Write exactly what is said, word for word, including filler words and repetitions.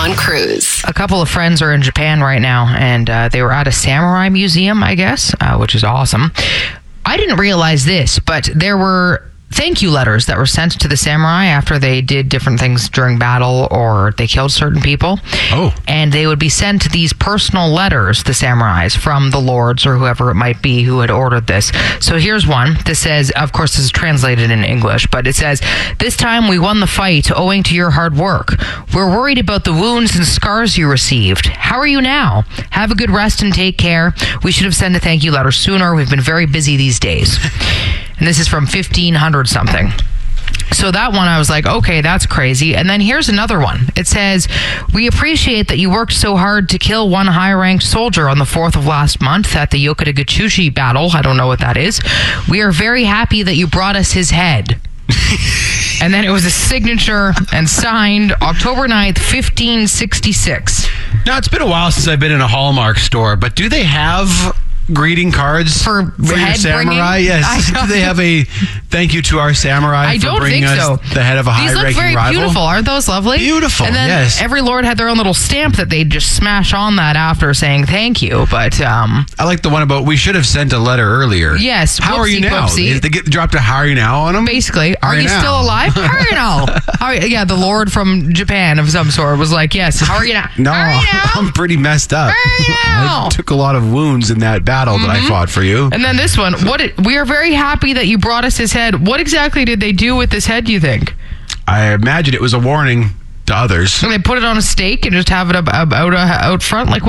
John Cruz. A couple of friends are in Japan right now, and uh, they were at a samurai museum, I guess, uh, which is awesome. I didn't realize this, but there were thank you letters that were sent to the samurai after they did different things during battle or they killed certain people. Oh. And they would be sent these personal letters, the samurais, from the lords or whoever it might be who had ordered this. So here's one. This says, of course, this is translated in English, but it says, "This time we won the fight owing to your hard work. We're worried about the wounds and scars you received. How are you now? Have a good rest and take care. We should have sent a thank you letter sooner. We've been very busy these days." And this is from fifteen hundred something. So that one, I was like, okay, that's crazy. And then here's another one. It says, "We appreciate that you worked so hard to kill one high-ranked soldier on the fourth of last month at the Yokota-Gachushi battle." I don't know what that is. "We are very happy that you brought us his head." And then it was a signature and signed October ninth, fifteen sixty-six. Now, it's been a while since I've been in a Hallmark store, but do they have greeting cards for, for your head samurai? bringing? Yes. Do they have a thank you to our samurai I for don't bringing think us so. the head of a These look high-ranking very rival? beautiful. Aren't those lovely? Beautiful, And then yes. every lord had their own little stamp that they'd just smash on that after saying thank you. But um, I like the one about we should have sent a letter earlier. Yes. How are you whoopsie now? poopsie. They get dropped a how are you now on them? Basically, How are you now? still alive? How are you now? How are you? Yeah, the lord from Japan of some sort was like, yes, how are you now? No, How are you now? I'm pretty messed up. How are you now? I took a lot of wounds in that battle that I fought for you. And then this one, what? It, we are very happy that you brought us his head. What exactly did they do with this head, do you think? I imagine it was a warning to others. They put it on a stake and just have it up, up, out, uh, out front? Like,